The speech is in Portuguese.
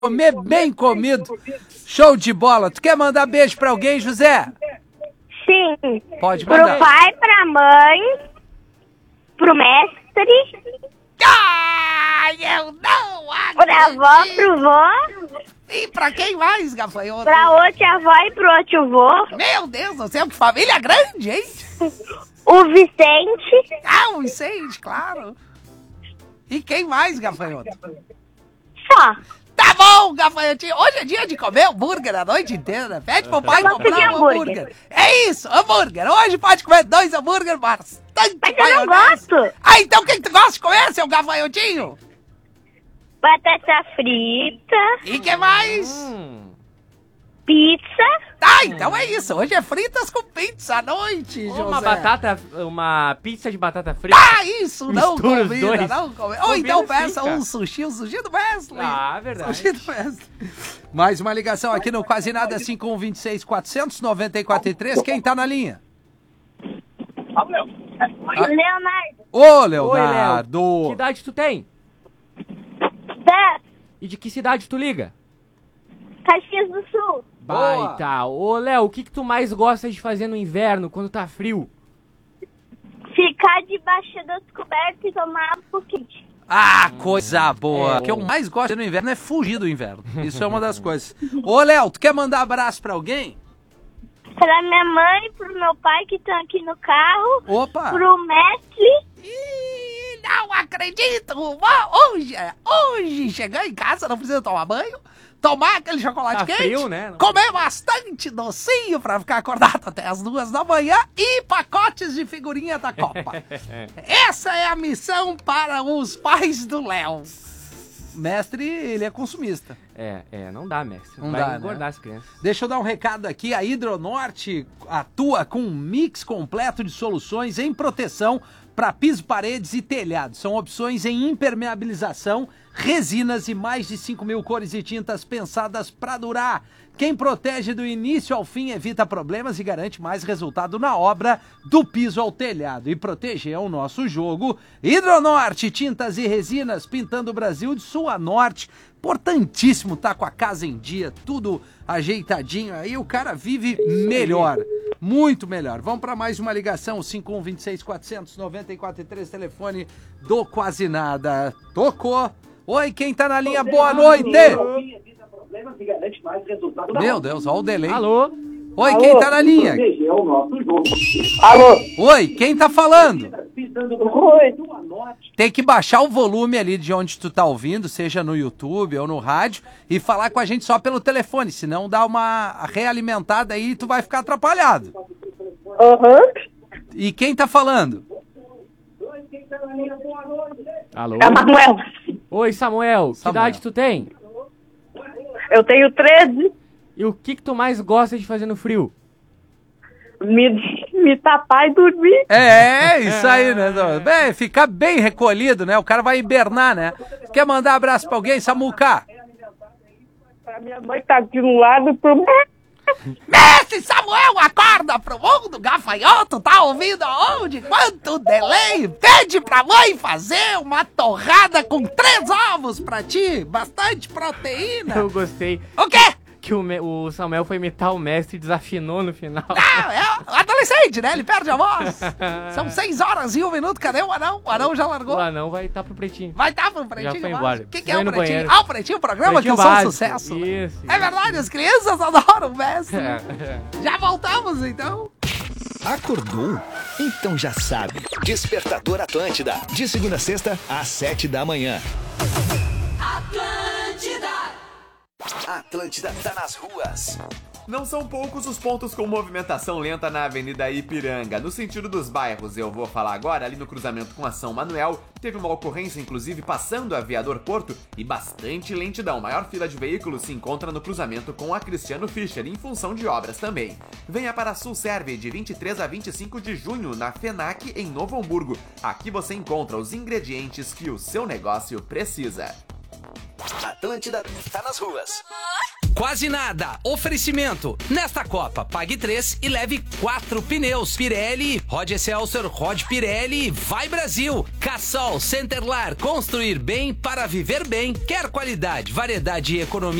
Comer bem comido. Show de bola. Tu quer mandar beijo pra alguém, José? Sim. Pode mandar. Pro pai, pra mãe, pro mestre, Ai, eu não pra avó, pro vô, E pra quem mais, gafanhoto? pra outra avó e pro outro vô, Meu Deus do céu, que família grande, hein? o Vicente. Ah, o Vicente, claro. E quem mais, gafanhoto? Só. Tá bom, gafanhotinho. Hoje é dia de comer hambúrguer a noite inteira. Pede pro pai Eu vou pedir comprar um hambúrguer. É isso, hambúrguer. Hoje pode comer 2 hambúrguer bastante Mas eu não maionese. gosto. Ah, então quem tu gosta de comer, seu gafanhotinho? Batata frita, E que mais? pizza. Tá, então é isso. Hoje é fritas com pizza à noite, José. Uma pizza de batata frita. Ah, isso, não Mistura os combina, dois. não combina. Ou Combina então sim, peça cara. um sushi do Wesley. Ah, verdade. Sushi do Wesley. Mais uma ligação aqui no Quase Nada, 5126 494 Quem tá na linha? Leonardo. Ô, Oi, Leonardo. Léo. Que idade tu tem? 10. E de que cidade tu liga? Caxias do Sul. Boa. Baita. Ô, Léo, o que tu mais gosta de fazer no inverno, quando tá frio? Ficar debaixo das cobertas e tomar um pouquinho. Ah, coisa boa. O que eu mais gosto no inverno é fugir do inverno. Isso é uma das coisas. Ô, Léo, tu quer mandar abraço pra alguém? Pra minha mãe, pro meu pai que estão aqui no carro. Opa. Pro mestre. Ih, não acredito! Hoje chegar em casa, não precisa tomar banho, tomar aquele chocolate Tá quente, frio, né? comer bastante docinho pra ficar acordado até as 2 da manhã e pacotes de figurinha da Copa. Essa é a missão para os pais do Léo. Mestre, ele é consumista. Não dá, mestre. Não Vai dá, engordar né? as crianças. Deixa eu dar um recado aqui. A Hidronorte atua com um mix completo de soluções em proteção para piso, paredes e telhados. São opções em impermeabilização, resinas e mais de 5.000 cores e tintas pensadas para durar. Quem protege do início ao fim evita problemas e garante mais resultado na obra, do piso ao telhado. E proteger é o nosso jogo. Hidronorte, tintas e resinas, pintando o Brasil de sul a norte. Importantíssimo tá com a casa em dia, tudo ajeitadinho aí, o cara vive melhor, muito melhor. Vamos para mais uma ligação, 5126 494 telefone do Quase Nada. Tocou. Oi, quem tá na linha? Boa noite. Meu Deus, olha o delay. Alô? Oi, quem tá na linha? Alô? Oi, quem tá falando? Oi. Tem que baixar o volume ali de onde tu tá ouvindo, seja no YouTube ou no rádio, e falar com a gente só pelo telefone, senão dá uma realimentada aí e tu vai ficar atrapalhado. E quem tá falando? Alô? É Manuel. Oi, Samuel. Que idade tu tem? Eu tenho 13. E o que tu mais gosta de fazer no frio? Me tapar e dormir. É, isso aí, né? Bem, ficar bem recolhido, né? O cara vai hibernar, né? Quer mandar abraço pra alguém, Samuca? A minha mãe tá aqui no lado pro... Mestre Samuel, acorda pro mundo, gafanhoto, tá ouvindo aonde? Quanto delay! Pede pra mãe fazer uma torrada com 3 ovos pra ti, bastante proteína. Eu gostei O quê? que o Samuel foi imitar o mestre e desafinou no final. Não, é adolescente, né? Ele perde a voz. São 6 horas e 1 minuto, cadê o anão? O anão já largou. O anão vai estar pro pretinho. Vai estar pro Pretinho Já foi Básico? embora. O que Foi é o no Pretinho? banheiro. Ah, o Pretinho, o programa Pretinho que eu sou um Básico. sucesso. Isso. É verdade, as crianças adoram o mestre. É. Já voltamos, então. Acordou? Então já sabe. Despertador Atlântida. De segunda a sexta, às 7 da manhã. Atlântida tá nas ruas. Não são poucos os pontos com movimentação lenta na Avenida Ipiranga. No sentido dos bairros, eu vou falar agora, ali no cruzamento com a São Manuel, teve uma ocorrência, inclusive, passando a Aviador Porto e bastante lentidão. Maior fila de veículos se encontra no cruzamento com a Cristiano Fischer, em função de obras também. Venha para a Sul Serve, de 23 a 25 de junho, na FENAC, em Novo Hamburgo. Aqui você encontra os ingredientes que o seu negócio precisa. Atlântida tá nas ruas. Quase nada. Oferecimento. Nesta Copa, pague 3 e leve 4 pneus. Pirelli, Rod Excelsior, Rod Pirelli, vai Brasil. Cassol, Centerlar, construir bem para viver bem. Quer qualidade, variedade e economia